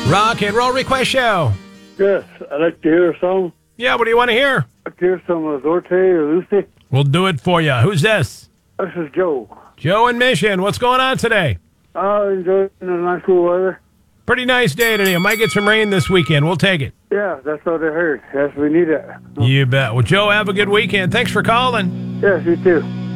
Rock and Roll Request Show. Yes, I'd like to hear a song. Yeah, what do you want to hear? I'd like to hear some of Zorte or Lucy. We'll do it for you. Who's this? This is Joe. Joe in Mission. What's going on today? Enjoying the nice cool weather. Pretty nice day today. Might get some rain this weekend. We'll take it. Yeah, that's what I heard. Yes, we need it. You bet. Well, Joe, have a good weekend. Thanks for calling. Yes, you too.